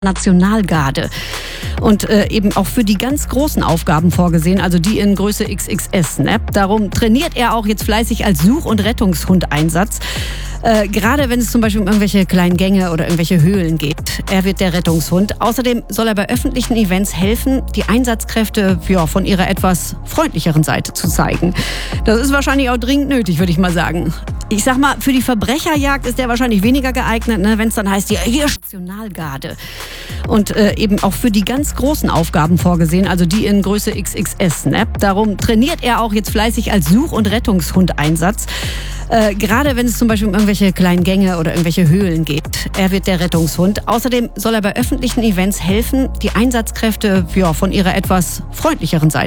Nationalgarde und eben auch für die ganz großen Aufgaben vorgesehen, also die in Größe XXS. Ne? Darum trainiert er auch jetzt fleißig als Such- und Rettungshund-Einsatz. Gerade wenn es zum Beispiel um irgendwelche kleinen Gänge oder irgendwelche Höhlen geht. Er wird der Rettungshund. Außerdem soll er bei öffentlichen Events helfen, die Einsatzkräfte von ihrer etwas freundlicheren Seite zu zeigen. Das ist wahrscheinlich auch dringend nötig, würde ich mal sagen. Ich sag mal, für die Verbrecherjagd ist der wahrscheinlich weniger geeignet, ne, wenn es dann heißt, ja, hier Nationalgarde. Und eben auch für die ganz großen Aufgaben vorgesehen, also die in Größe XXS. Ne? Darum trainiert er auch jetzt fleißig als Such- und Rettungshund-Einsatz. Gerade wenn es zum Beispiel um irgendwelche kleinen Gänge oder irgendwelche Höhlen geht. Er wird der Rettungshund. Außerdem soll er bei öffentlichen Events helfen, die Einsatzkräfte von ihrer etwas freundlicheren Seite